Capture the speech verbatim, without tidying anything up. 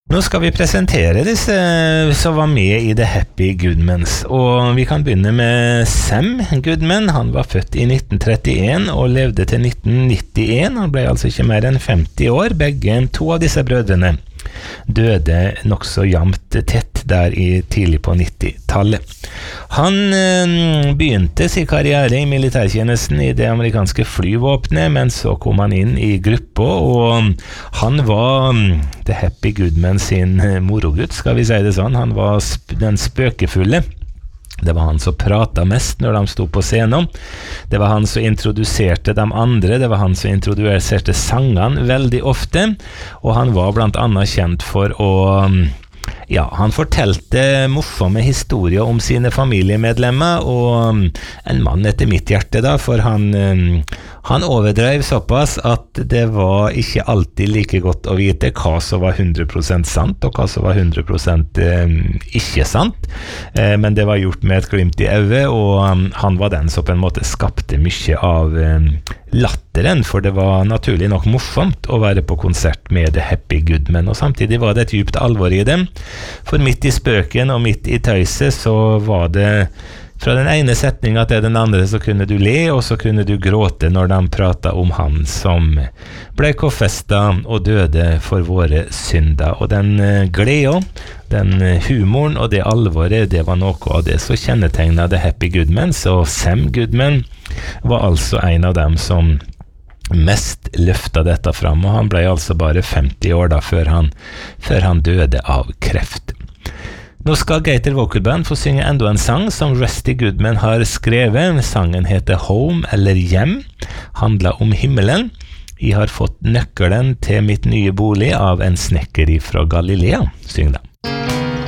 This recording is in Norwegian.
Nå skal vi presentere disse som var med i The Happy Goodmans, og vi kan begynne med Sam Goodman. Han var født i nitten trettien og levde til nitten nittien. Han ble altså ikke mer enn femti år. Begge to av disse brødrene døde nok så jamt tett der i tidlig på nittitallet. Han øh, begynte sin karriere i militærtjenesten i det amerikanske flyvåpnet, men så kom han inn i gruppa, og han var The Happy Goodman sin morogutt, skal vi si det sånn. Han var sp- den spøkefulle. Det var han som pratet mest når de stod på scenen. Det var han som introduserte de andre. Det var han som introduserte sangene veldig ofte. Og han var blant annet kjent for å... Ja, han fortalte morsomme historier om sine familiemedlemmer, og en mann etter mitt hjerte da, for han, han overdrev såpass at det var ikke alltid like godt å vite hva som var hundre prosent sant, og hva som var hundre prosent ikke sant. Men det var gjort med et glimt i øyet, og han var den som på en måte skapte mye av latteren, for det var naturlig nok morsomt å være på konsert med The Happy Goodman, og samtidig var det et djupt alvor i dem. For midt i spøken og midt i tøyset så var det fra den ene setningen til den andre så kunne du le, og så kunne du gråte når de pratet om han som ble korsfestet og døde for våre synder. Og den gleden, den humoren og det alvoret, det var noe av det som kjennetegnet The Happy Goodman. Så Sam Goodman var altså en av dem som mest løftet dette fram, og han ble altså bare femti år da før han, før han døde av kreft. Nå skal Gator Vocal Band få synge enda en sang som Rusty Goodman har skrevet. Sangen heter Home eller Hjem, handler om himmelen. Jeg har fått nøkkelen til mitt nye bolig av en snekker fra Galilea. Syng da.